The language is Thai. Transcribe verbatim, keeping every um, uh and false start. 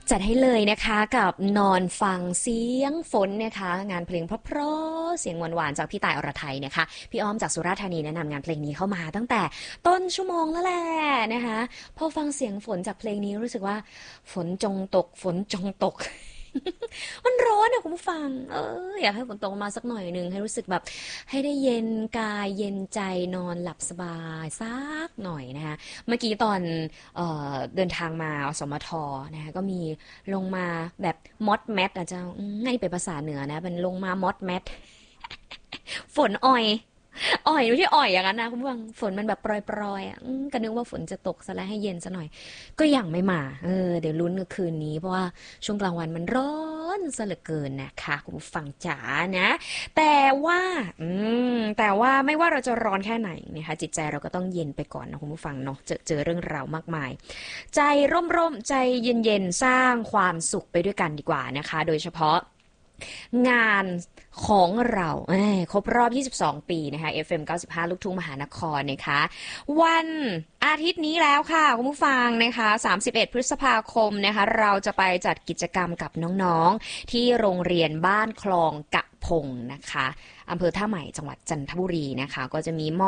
จัดให้เลยนะคะกับนอนฟังเสียงฝนนะคะงานเพลงเพราะๆเสียงหวานๆจากพี่ต่ายอรไทยนะคะพี่อ้อมจากสุราษฎร์ธานีแนะนำงานเพลงนี้เข้ามาตั้งแต่ต้นชั่วโมงแล้วแหละนะคะพอฟังเสียงฝนจากเพลงนี้รู้สึกว่าฝนจงตกฝนจงตก มันร้อนอะคุณผู้ฟังเอออยากให้ฝนตกมาสักหน่อยหนึ่งให้รู้สึกแบบให้ได้เย็นกายเย็นใจนอนหลับสบายสักหน่อยนะคะเมื่อกี้ตอนเอ่อเดินทางมาอสมทนะคะก็มีลงมาแบบมอดแมทอะเจ้าง่ายไปภาษาเหนือนะเป็นลงมามอดแมทฝนอ่อย อ่อยไม่ใช่อ่อยอย่างนั้นนะคุณผู้ฟังฝนมันแบบปรอยๆอ่ะก็นึกว่าฝนจะตกซะแล้วให้เย็นซะหน่อยก็ยังไม่มาเออเดี๋ยวลุ้นคืนนี้เพราะว่าช่วงกลางวันมันร้อนซะเหลือเกินนะคะคุณผู้ฟังจ๋านะแต่ว่าอืมแต่ว่าไม่ว่าเราจะร้อนแค่ไหนนะคะจิตใจเราก็ต้องเย็นไปก่อนนะคุณผู้ฟังเนาะเจอเจอเรื่องราวมากมายใจร่มๆใจเย็นๆสร้างความสุขไปด้วยกันดีกว่านะคะโดยเฉพาะงานของเราครบรอบยี่สิบสองปีนะคะ เอฟ เอ็ม เก้าสิบห้า ลูกทุ่งมหานครนะคะวันอาทิตย์นี้แล้วค่ะคุณผู้ฟังนะคะสามสิบเอ็ดพฤษภาคมนะคะเราจะไปจัดกิจกรรมกับน้องๆที่โรงเรียนบ้านคลองกะพงนะคะอำเภอท่าใหม่จังหวัดจันทบุรีนะคะก็จะมี